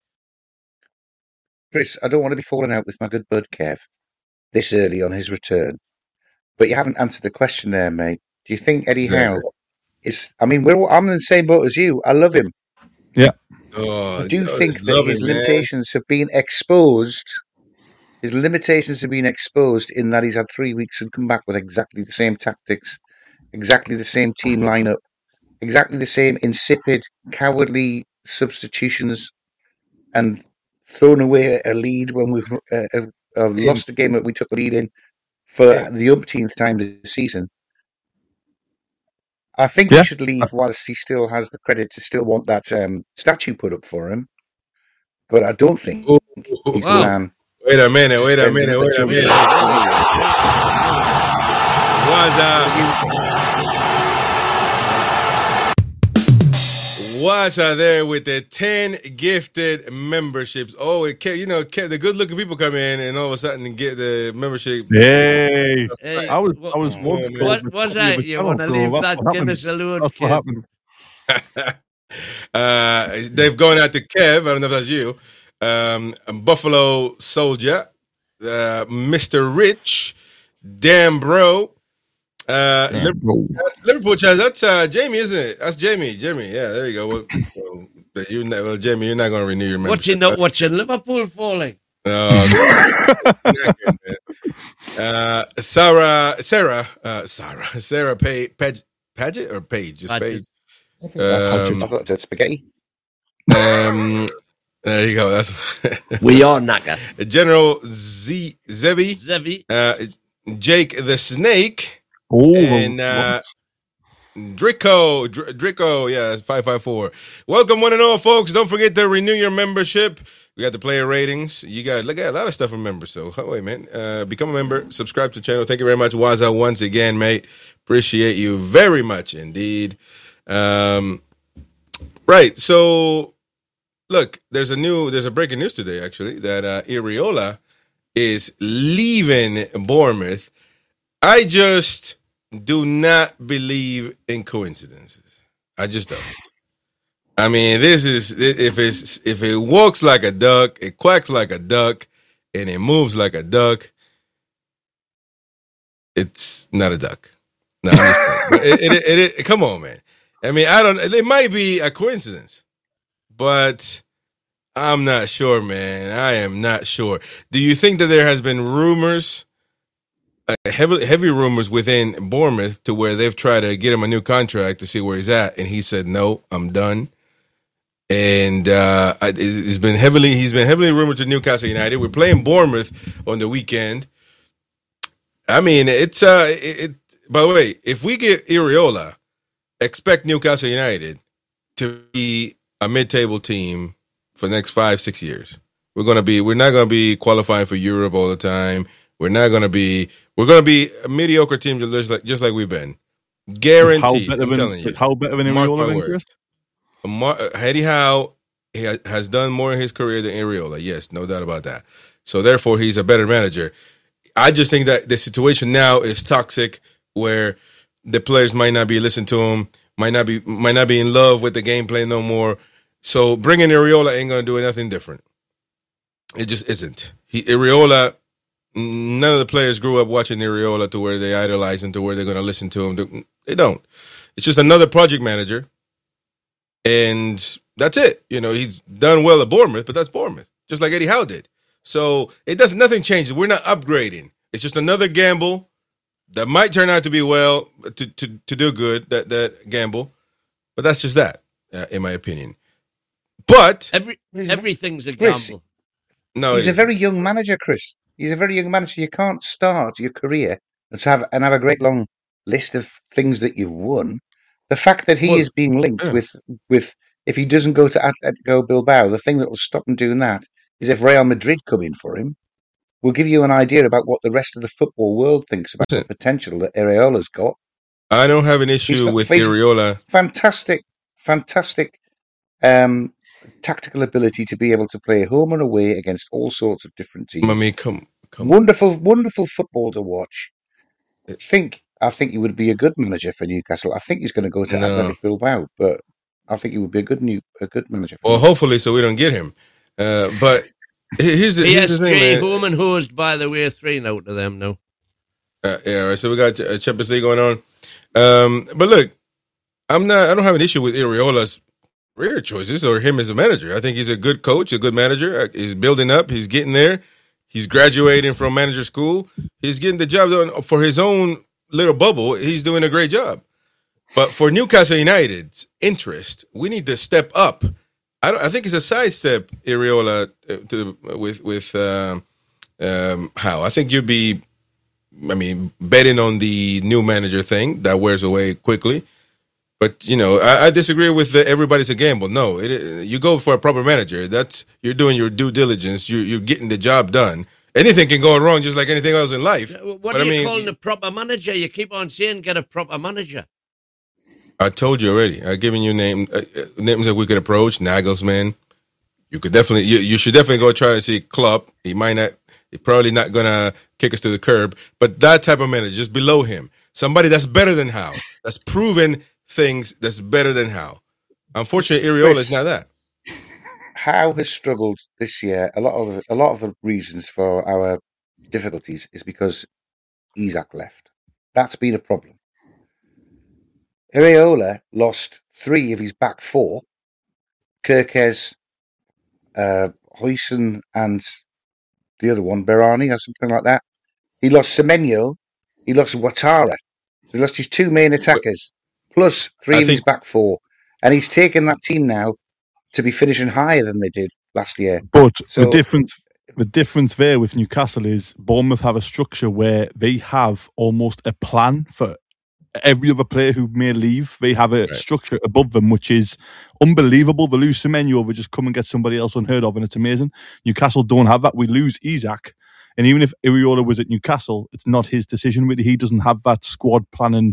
Chris, I don't want to be falling out with my good bud Kev this early on his return. But you haven't answered the question there, mate. Do you think Eddie Exactly. Howe is? I mean, we're all, I'm in the same boat as you. I love him. Oh, I do oh, think it's that loving, his man. limitations have been exposed. His limitations have been exposed in that he's had three weeks and come back with exactly the same tactics, exactly the same team lineup, exactly the same insipid, cowardly substitutions, and thrown away a lead when we've uh, uh, uh, lost a game that we took a lead in for Yeah. the umpteenth time this season. I think Yeah. we should leave whilst he still has the credit to still want that um, statue put up for him. But I don't think Ooh, he's Wow. the man. Wait a minute. to Wait a spend minute. another Wait a two Wait a minute. minute. million. Wait a minute. Wazza. Wazza there with the ten gifted memberships. Oh, it kept, you know, kept the good looking people come in and all of a sudden get the membership. Hey, Hey, I was wha- I was Oh, once man. told What the was copy of that? a You channel, want to so leave that's that what happened. Guinness alone, That's what kid? happened. uh, they've gone out to Kev. I don't know if that's you. Um, Buffalo Soldier, uh, Mister Rich, Damn Bro. Uh, Damn, Liverpool, bro. that's Liverpool Chaz. That's uh, Jamie, isn't it? That's Jamie. Jamie. Yeah, there you go. Well, well, but you, well Jamie, you're not going to renew your membership. What's he not watching Liverpool falling? Oh, not good, man. Uh, Sarah, Sarah, uh, Sarah, Sarah Page, Page, Paget or Page, just Paget. Page. I think that's Um, I thought it said spaghetti. Um, there you go. That's We are knackered. General Z Zevi, Zevi. uh, Jake the Snake, Oh, and uh, Drico, Dr- Drico, yeah, it's five five four. Welcome, one and all, folks. Don't forget to renew your membership. We got the player ratings. You got look at a lot of stuff for members. So, oh, wait, man, uh, become a member. Subscribe to the channel. Thank you very much, Waza, once again, mate. Appreciate you very much indeed. Um, right. So, look, there's a new, there's a breaking news today, actually, that uh, Iriola is leaving Bournemouth. I just do not believe in coincidences. I just don't. I mean, this is if it's if it walks like a duck, it quacks like a duck, and it moves like a duck. It's not a duck. No, I'm just it, it, it, it, come on, man. I mean, I don't. It might be a coincidence, but I'm not sure, man. I am not sure. Do you think that there has been rumors? Uh, heavy, heavy rumors within Bournemouth to where they've tried to get him a new contract to see where he's at, and he said, "No, I'm done." And uh, it's been heavily, he's been heavily rumored to Newcastle United. We're playing Bournemouth on the weekend. I mean, it's uh, it, it. By the way, if we get Iriola, expect Newcastle United to be a mid-table team for the next five, six years. We're gonna be, we're not gonna be qualifying for Europe all the time. We're not gonna be. We're gonna be a mediocre team, just like just like we've been. Guaranteed. How better I'm than, telling you. How better than Mark Iriola my than words. Chris? Mar- Eddie Howe he ha- has done more in his career than Iriola. Yes, no doubt about that. So therefore, he's a better manager. I just think that the situation now is toxic, where the players might not be listening to him, might not be might not be in love with the gameplay no more. So bringing Iriola ain't gonna do nothing different. It just isn't. He Iriola. None of the players grew up watching Iriola to where they idolize him, to where they're going to listen to him. They don't. It's just another project manager, and that's it. You know, he's done well at Bournemouth, but that's Bournemouth, just like Eddie Howe did. So it does nothing changes. We're not upgrading. It's just another gamble that might turn out to be well, to to, to do good. That that gamble, but that's just that, uh, in my opinion. But Every everything's a Chris, gamble. no, He's it a isn't. very young manager, Chris. He's a very young manager. You can't start your career and have and have a great long list of things that you've won. The fact that he Well, is being linked yeah. with with if he doesn't go to Atletico Bilbao, the thing that will stop him doing that is if Real Madrid come in for him. Will give you an idea about what the rest of the football world thinks about Listen, the potential that Areola's got. I don't have an He's issue got with face- Iriola. fantastic, fantastic um, tactical ability to be able to play home and away against all sorts of different teams. I mean, come, come. Wonderful, wonderful football to watch. I think I think he would be a good manager for Newcastle. I think he's going to go to No. Athletic Bilbao, but I think he would be a good new a good manager. For Well, Newcastle. hopefully, so we don't get him. Uh, but here's the, here's the thing, P S G man. home and hosed, by the way, three now to them now. Uh, yeah, all right. So we got uh, Champions League going on. Um, but look, I'm not. I don't have an issue with Iriola's career choices or him as a manager. I think he's a good coach, a good manager. Uh, He's building up. He's getting there. He's graduating from manager school. He's getting the job done for his own little bubble. He's doing a great job. But for Newcastle United's interest, we need to step up. I, don't, I think it's a sidestep, Iriola, uh, to with with um, um, how I think you'd be. I mean, betting on the new manager thing that wears away quickly. But you know, I, I disagree with the everybody's a gamble. No, it, you go for a proper manager. That's you're doing your due diligence. You, you're getting the job done. Anything can go wrong, just like anything else in life. What But are I you mean, calling a proper manager? You keep on saying get a proper manager. I told you already. I've given you name uh, uh, names that we could approach. Nagelsmann. You could definitely. You, you should definitely go try to see Klopp. He might not. He's probably not gonna kick us to the curb. But that type of manager, just below him, somebody that's better than Howe, that's proven things that's better than Howe. Unfortunately, Iriola is not that. Howe has struggled this year. A lot of a lot of the reasons for our difficulties is because Isak left. That's been a problem. Iriola lost three of his back four. Kirkes, uh, Huyson, and the other one, Berani, or something like that. He lost Semenyo. He lost Ouattara. So he lost his two main attackers, plus three I of his think- back four. And he's taken that team now to be finishing higher than they did last year. But So- the difference, the difference there with Newcastle is Bournemouth have a structure where they have almost a plan for every other player who may leave. They have a Right. structure above them, which is unbelievable. They lose Semenyo, they just come and get somebody else unheard of, and it's amazing. Newcastle don't have that. We lose Isak, and even if Iriola was at Newcastle, it's not his decision. Really, he doesn't have that squad planning.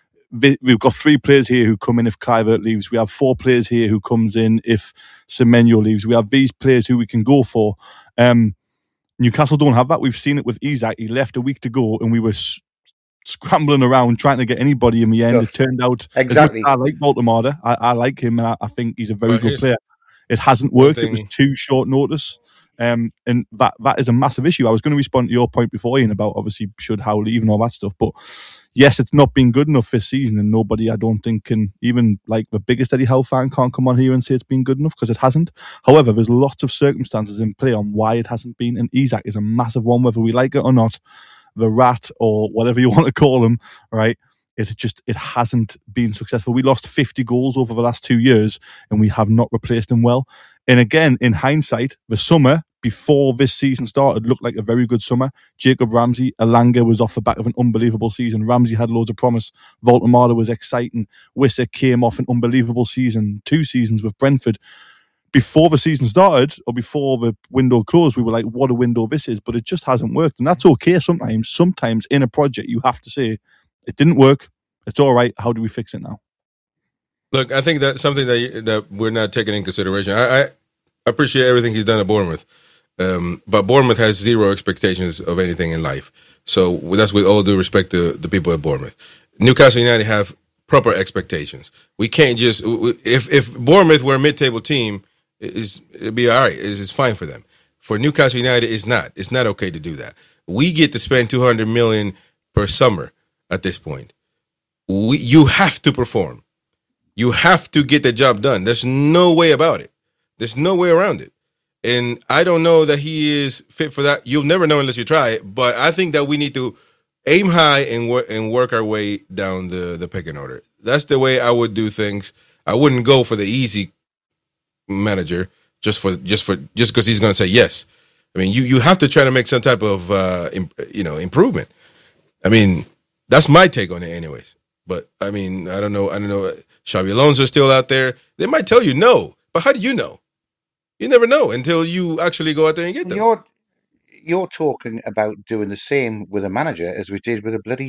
We've got three players here who come in if Kluivert leaves. We have four players here who comes in if Semenyo leaves. We have these players who we can go for. Um, Newcastle don't have that. We've seen it with Isak. He left a week to go, and we were s- scrambling around trying to get anybody. In the end, Yes. it turned out Exactly. as much as I like Baltimore. I, I like him, and I, I think he's a very Well, good here's- player. It hasn't worked. It was thing- too short notice. Um, and that that is a massive issue. I was going to respond to your point before, Ian, about obviously should Howe leave and all that stuff. But yes, it's not been good enough this season, and nobody, I don't think, can even like the biggest Eddie Howe fan can't come on here and say it's been good enough because it hasn't. However, there's lots of circumstances in play on why it hasn't been, and Isak is a massive one, whether we like it or not. The rat or whatever you want to call him, right? It just it hasn't been successful. We lost fifty goals over the last two years, and we have not replaced him well. And again, in hindsight, the summer before this season started looked like a very good summer. Jacob Ramsey, Elanga was off the back of an unbelievable season. Ramsey had loads of promise. Voltemada was exciting. Wissa came off an unbelievable season, two seasons with Brentford. Before the season started or before the window closed, we were like, what a window this is. But it just hasn't worked. And that's okay sometimes. Sometimes in a project, you have to say, it didn't work. It's all right. How do we fix it now? Look, I think that's something that you, that we're not taking in consideration. I, I appreciate everything he's done at Bournemouth, um, but Bournemouth has zero expectations of anything in life. So that's with all due respect to the people at Bournemouth. Newcastle United have proper expectations. We can't just if if Bournemouth were a mid-table team, it's, it'd be all right. It's, it's fine for them. For Newcastle United, it's not. It's not okay to do that. We get to spend two hundred million dollars per summer at this point. We you have to perform. You have to get the job done. There's no way about it. There's no way around it. And I don't know that he is fit for that. You'll never know unless you try it. But I think that we need to aim high and work and work our way down the, the pecking order. That's the way I would do things. I wouldn't go for the easy manager just for just for just because he's going to say yes. I mean, you, you have to try to make some type of uh, imp, you know improvement. I mean, that's my take on it, anyways. But I mean, I don't know. I don't know. Xabi Alonso still out there. They might tell you no, but how do you know? You never know until you actually go out there and get them. You're you're talking about doing the same with a manager as we did with a bloody